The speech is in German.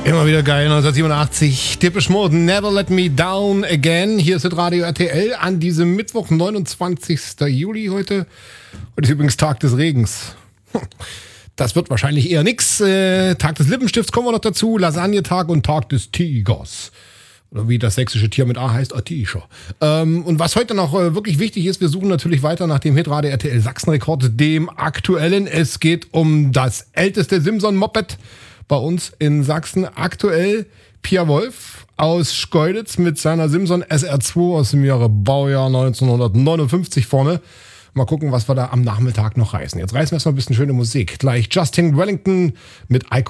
Immer wieder geil, 1987. Depeche Mode, Never Let Me Down Again. Hier ist das Radio RTL an diesem Mittwoch, 29. Juli heute. Heute ist übrigens Tag des Regens. Das wird wahrscheinlich eher nix. Tag des Lippenstifts kommen wir noch dazu. Lasagnetag und Tag des Tigers. Oder wie das sächsische Tier mit A heißt, Tiger. Und was heute noch wirklich wichtig ist, wir suchen natürlich weiter nach dem Hitradio RTL Sachsen-Rekord, dem aktuellen. Es geht um das älteste Simson-Moped bei uns in Sachsen. Aktuell Pia Wolf aus Schkeuditz mit seiner Simson SR2 aus dem Baujahr 1959 vorne. Mal gucken, was wir da am Nachmittag noch reißen. Jetzt reißen wir erstmal ein bisschen schöne Musik. Gleich Justin Wellington mit